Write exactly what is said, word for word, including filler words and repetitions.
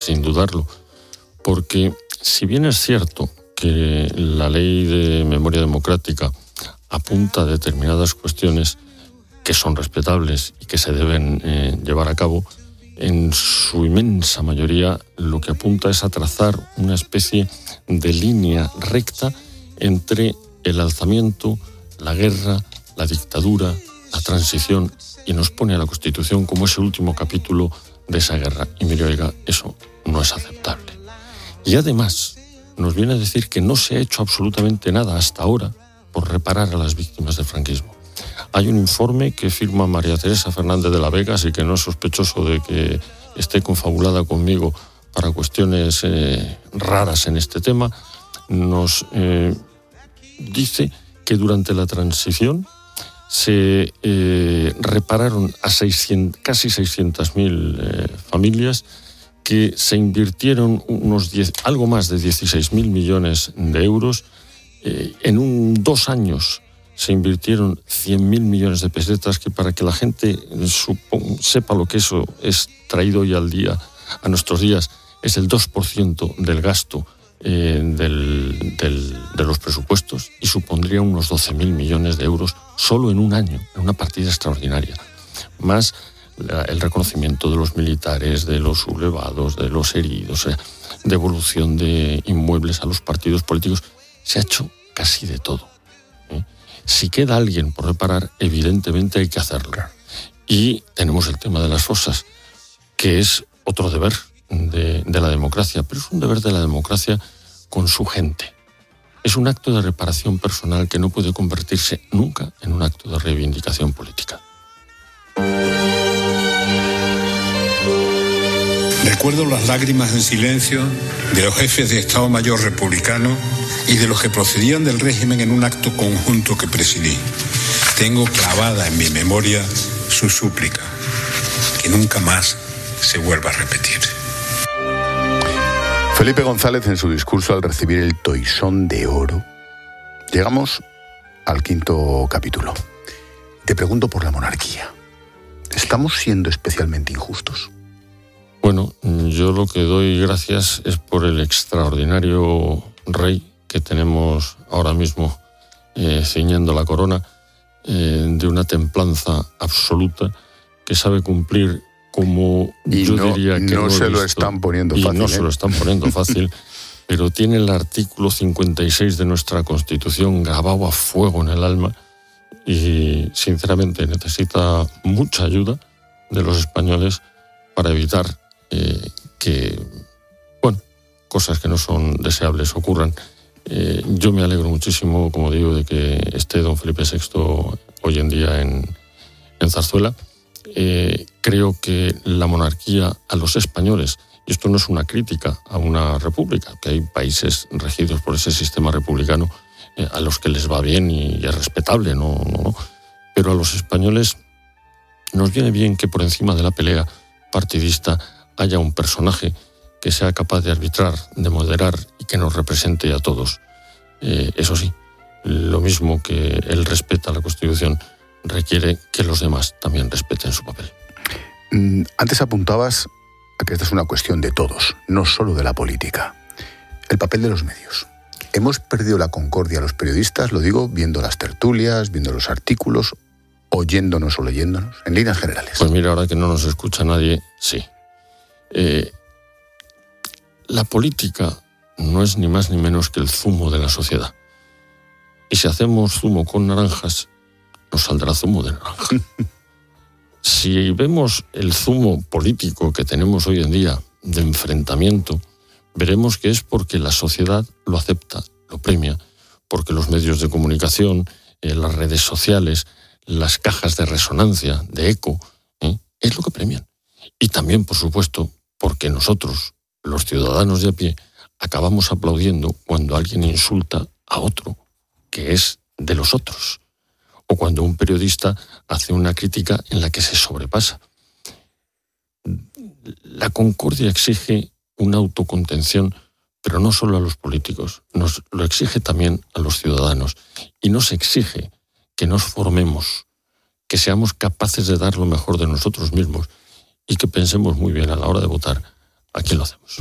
sin dudarlo, porque si bien es cierto que la ley de memoria democrática apunta a determinadas cuestiones que son respetables y que se deben eh, llevar a cabo, en su inmensa mayoría lo que apunta es a trazar una especie de línea recta entre el alzamiento, la guerra, la dictadura, la transición, y nos pone a la Constitución como ese último capítulo de esa guerra. Y mire, oiga, eso no es aceptable. Y además nos viene a decir que no se ha hecho absolutamente nada hasta ahora por reparar a las víctimas del franquismo. Hay un informe que firma María Teresa Fernández de la Vega, así que no es sospechoso de que esté confabulada conmigo para cuestiones eh, raras en este tema. Nos eh, dice que durante la transición se eh, repararon a seiscientas, casi seiscientas mil eh, familias, que se invirtieron unos diez, algo más de dieciséis mil millones de euros. Eh, en un, dos años se invirtieron cien mil millones de pesetas, que para que la gente supon, sepa lo que eso es traído hoy al día, a nuestros días, es el dos por ciento del gasto eh, del, del, de los presupuestos, y supondría unos doce mil millones de euros solo en un año, en una partida extraordinaria. Más la, el reconocimiento de los militares, de los sublevados, de los heridos, eh, devolución de inmuebles a los partidos políticos. Se ha hecho casi de todo. ¿eh? Si queda alguien por reparar, evidentemente hay que hacerlo. Y tenemos el tema de las fosas, que es otro deber de, de la democracia, pero es un deber de la democracia con su gente. Es un acto de reparación personal que no puede convertirse nunca en un acto de reivindicación política. Recuerdo las lágrimas en silencio de los jefes de Estado Mayor republicano y de los que procedían del régimen en un acto conjunto que presidí. Tengo clavada en mi memoria su súplica, que nunca más se vuelva a repetir. Felipe González, en su discurso al recibir el Toisón de Oro. Llegamos al quinto capítulo. Te pregunto por la monarquía. ¿Estamos siendo especialmente injustos? Bueno, yo lo que doy gracias es por el extraordinario rey que tenemos ahora mismo eh, ciñendo la corona, eh, de una templanza absoluta, que sabe cumplir como y yo no, diría que no, no se he lo visto, están poniendo y fácil. no ¿eh? se lo están poniendo fácil, pero tiene el artículo cincuenta y seis de nuestra Constitución grabado a fuego en el alma, y sinceramente necesita mucha ayuda de los españoles para evitar eh, que, bueno, cosas que no son deseables ocurran. Eh, yo me alegro muchísimo, como digo, de que esté don Felipe sexto hoy en día en, en Zarzuela. Eh, creo que la monarquía a los españoles, y esto no es una crítica a una república, que hay países regidos por ese sistema republicano eh, a los que les va bien y, y es respetable, no, no, no, pero a los españoles nos viene bien que por encima de la pelea partidista haya un personaje que sea capaz de arbitrar, de moderar y que nos represente a todos. Eh, eso sí, lo mismo que él respeta la Constitución, requiere que los demás también respeten su papel. Antes apuntabas a que esta es una cuestión de todos, no solo de la política. El papel de los medios. Hemos perdido la concordia los periodistas, lo digo viendo las tertulias, viendo los artículos, oyéndonos o leyéndonos, en líneas generales. Pues mira, ahora que no nos escucha nadie, sí. Eh, la política no es ni más ni menos que el zumo de la sociedad. Y si hacemos zumo con naranjas, nos saldrá zumo de naranja. Si vemos el zumo político que tenemos hoy en día de enfrentamiento, veremos que es porque la sociedad lo acepta, lo premia, porque los medios de comunicación, eh, las redes sociales, las cajas de resonancia, de eco, ¿eh? es lo que premian. Y también, por supuesto, porque nosotros, los ciudadanos de a pie, acabamos aplaudiendo cuando alguien insulta a otro, que es de los otros, o cuando un periodista hace una crítica en la que se sobrepasa. La concordia exige una autocontención, pero no solo a los políticos, nos lo exige también a los ciudadanos, y nos exige que nos formemos, que seamos capaces de dar lo mejor de nosotros mismos y que pensemos muy bien a la hora de votar aquí lo hacemos.